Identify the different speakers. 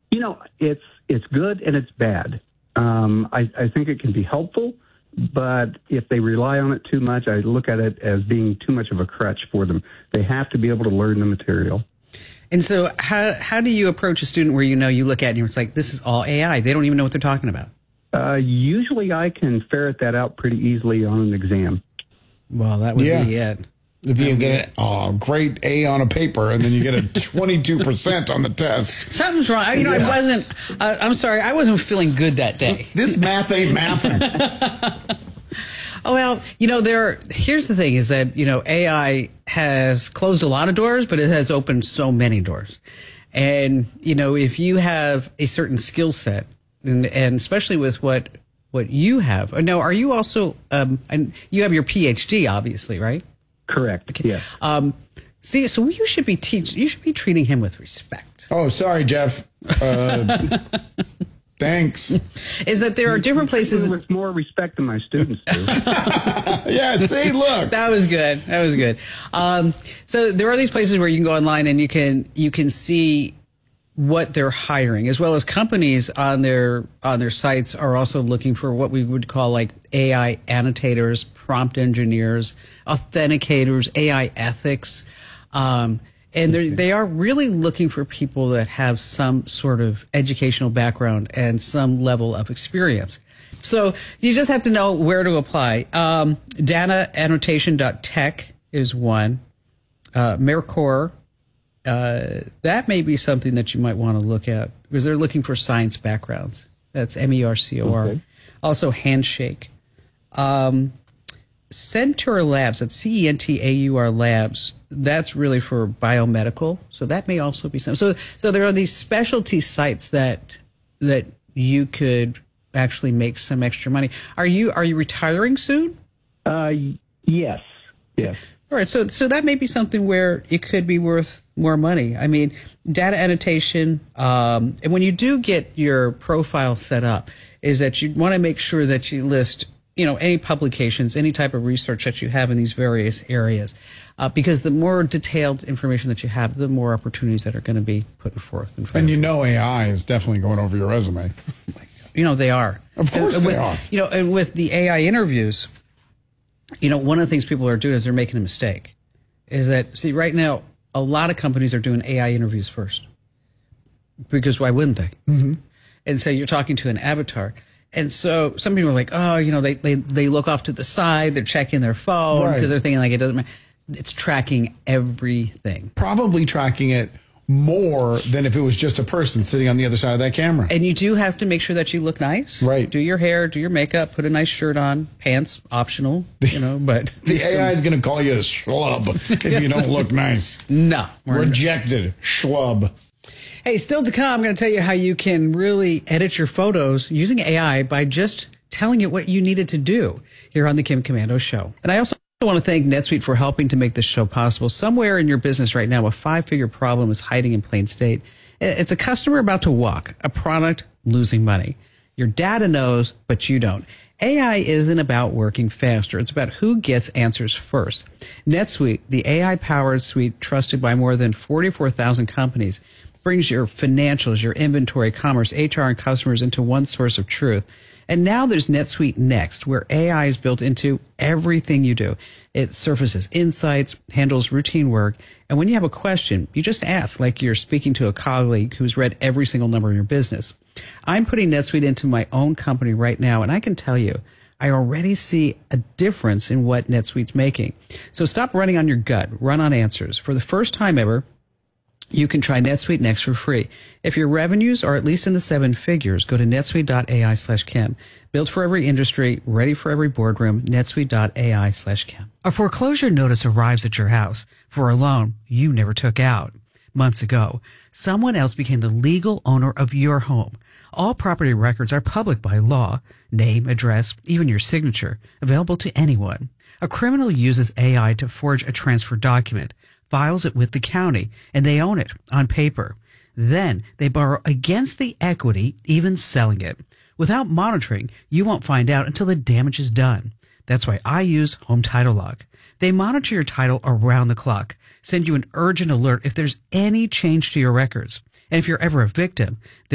Speaker 1: It's good and it's bad. I think it can be helpful, but if they rely on it too much, I look at it as being too much of a crutch for them. They have to be able to learn the material.
Speaker 2: And so how do you approach a student where you look at it and it's like, this is all AI. They don't even know what they're talking about.
Speaker 1: Usually I can ferret that out pretty easily on an exam. Well, that would be it.
Speaker 3: If you get a great A on a paper and then you get a 22% on the test.
Speaker 2: Something's wrong. I'm sorry. I wasn't feeling good that day.
Speaker 3: This math ain't mathing.
Speaker 2: Oh, well, here's the thing is that, AI has closed a lot of doors, but it has opened so many doors. And, if you have a certain skill set, and especially with what you have. Now, are you also, and you have your PhD, obviously, right?
Speaker 1: Correct.
Speaker 2: Okay.
Speaker 1: Yeah.
Speaker 2: So you should be treating him with respect.
Speaker 3: Oh, sorry, Jeff. Thanks.
Speaker 2: Is that there are different places
Speaker 1: with more respect than my students do.
Speaker 3: Yeah, see, look.
Speaker 2: That was good. So there are these places where you can go online and you can see what they're hiring, as well as companies on their sites are also looking for what we would call like AI annotators, prompt engineers, authenticators, AI ethics. And they are really looking for people that have some sort of educational background and some level of experience. So you just have to know where to apply. Dataannotation.tech is one. Mercor. That may be something that you might want to look at because they're looking for science backgrounds. That's MERCOR. Okay. Also Handshake. Centaur Labs, that's CENTAUR Labs. That's really for biomedical. So that may also be something. So there are these specialty sites that you could actually make some extra money. Are you retiring soon?
Speaker 1: Yes. Yes.
Speaker 2: All right, so that may be something where it could be worth more money. I mean, data annotation, and when you do get your profile set up, is that you want to make sure that you list, any publications, any type of research that you have in these various areas, because the more detailed information that you have, the more opportunities that are going to be put forth.
Speaker 3: And AI is definitely going over your resume.
Speaker 2: They are.
Speaker 3: Of course they are.
Speaker 2: And with the AI interviews, one of the things people are doing is they're making a mistake. Is that, right now, a lot of companies are doing AI interviews first. Because why wouldn't they? Mm-hmm. And so you're talking to an avatar. And so some people are like, they look off to the side, they're checking their phone because they're thinking like it doesn't matter. It's tracking everything.
Speaker 3: Probably tracking it more than if it was just a person sitting on the other side of that camera.
Speaker 2: And you do have to make sure that you look nice.
Speaker 3: Right.
Speaker 2: Do your hair, do your makeup, put a nice shirt on, pants optional, but
Speaker 3: the AI is going to call you a schlub if you don't look nice.
Speaker 2: No.
Speaker 3: Rejected. Schlub.
Speaker 2: Hey, still to come, I'm going to tell you how you can really edit your photos using AI by just telling it what you needed to do here on the Kim Komando Show. And I also I want to thank NetSuite for helping to make this show possible. Somewhere in your business right now, a 5-figure problem is hiding in plain sight. It's a customer about to walk, a product losing money. Your data knows, but you don't. AI isn't about working faster. It's about who gets answers first. NetSuite, the AI-powered suite trusted by more than 44,000 companies, brings your financials, your inventory, commerce, HR, and customers into one source of truth. And now there's NetSuite Next, where AI is built into everything you do. It surfaces insights, handles routine work, and when you have a question, you just ask like you're speaking to a colleague who's read every single number in your business. I'm putting NetSuite into my own company right now, and I can tell you, I already see a difference in what NetSuite's making. So stop running on your gut. Run on answers. For the first time ever, you can try NetSuite Next for free. If your revenues are at least in the 7 figures, go to netsuite.ai/Kim. Built for every industry, ready for every boardroom, netsuite.ai/Kim. A foreclosure notice arrives at your house for a loan you never took out. Months ago, someone else became the legal owner of your home. All property records are public by law. Name, address, even your signature, available to anyone. A criminal uses AI to forge a transfer document, files it with the county, and they own it on paper. Then they borrow against the equity, even selling it. Without monitoring, you won't find out until the damage is done. That's why I use Home Title Lock. They monitor your title around the clock, send you an urgent alert if there's any change to your records. And if you're ever a victim,